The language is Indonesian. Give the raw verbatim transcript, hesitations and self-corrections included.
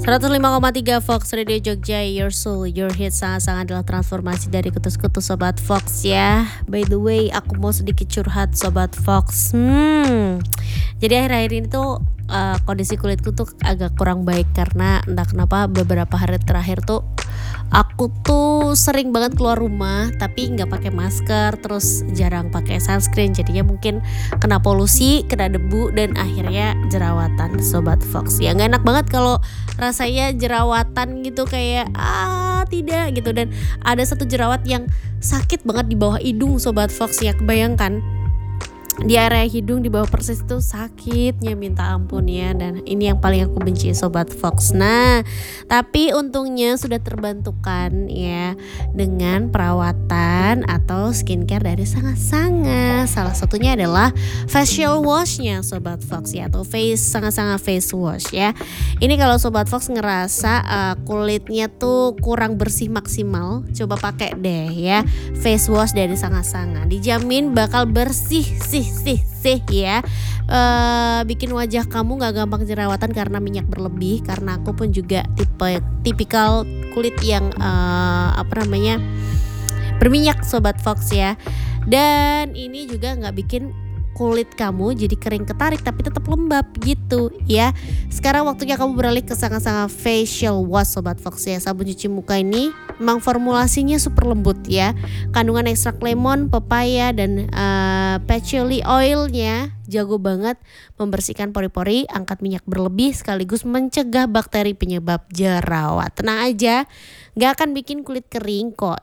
seratus lima koma tiga Fox Radio Jogja, your soul, your hit, sangat-sangat adalah transformasi dari kutus-kutus Sobat Fox ya. By the way, aku mau sedikit curhat Sobat Fox. Hmm, jadi akhir-akhir ini tuh uh, kondisi kulitku tuh agak kurang baik karena entah kenapa beberapa hari terakhir tuh aku tuh sering banget keluar rumah tapi nggak pakai masker, terus jarang pakai sunscreen, jadinya mungkin kena polusi, kena debu, dan akhirnya jerawatan Sobat Fox. Ya nggak enak banget kalau rasanya jerawatan gitu, kayak ah tidak gitu. Dan ada satu jerawat yang sakit banget di bawah hidung Sobat Fox ya, kebayangkan di area hidung di bawah persis itu sakitnya minta ampun ya. Dan ini yang paling aku benci Sobat Fox. Nah, tapi untungnya sudah terbantukan ya dengan perawatan atau skincare dari Sanga-Sanga. Salah satunya adalah facial washnya Sobat Fox ya, atau face Sanga-Sanga face wash ya. Ini kalau Sobat Fox ngerasa uh, kulitnya tuh kurang bersih maksimal, coba pakai deh ya face wash dari Sanga-Sanga. Dijamin bakal bersih sih sih sih ya, uh, bikin wajah kamu nggak gampang jerawatan karena minyak berlebih. Karena aku pun juga tipe tipikal kulit yang uh, apa namanya berminyak Sobat Fox ya. Dan ini juga nggak bikin kulit kamu jadi kering ketarik tapi tetap lembab gitu ya. Sekarang waktunya kamu beralih ke Sanga-Sanga facial wash Sobat Fox ya. Sabun cuci muka ini memang formulasinya super lembut ya. Kandungan ekstrak lemon, pepaya, dan uh, patchouli oilnya jago banget membersihkan pori-pori, angkat minyak berlebih, sekaligus mencegah bakteri penyebab jerawat. Tenang aja, gak akan bikin kulit kering kok.